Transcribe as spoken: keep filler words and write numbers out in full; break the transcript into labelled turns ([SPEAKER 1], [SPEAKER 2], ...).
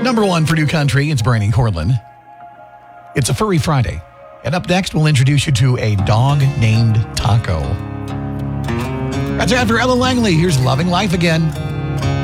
[SPEAKER 1] Number one for New Country, it's Brandon Cortland. It's a Furry Friday. And up next, we'll introduce you to a dog named Taco. That's after Ella Langley. Here's Loving Life Again.